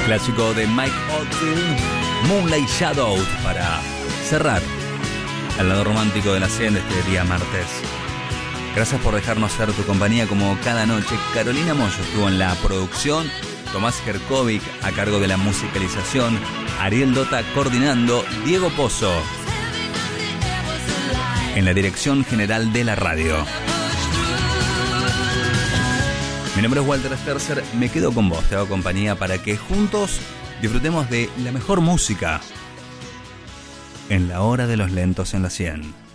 Clásico de Mike Oldfield, Moonlight Shadow, para cerrar el lado romántico de la 100 de este día martes. Gracias por dejarnos ser tu compañía como cada noche. Carolina Moyo estuvo en la producción, Tomás Jerkovic a cargo de la musicalización, Ariel Dota coordinando, Diego Pozo en la dirección general de la radio. Mi nombre es Walter Sterzer, me quedo con vos, te hago compañía para que juntos disfrutemos de la mejor música en la hora de los lentos en la 100.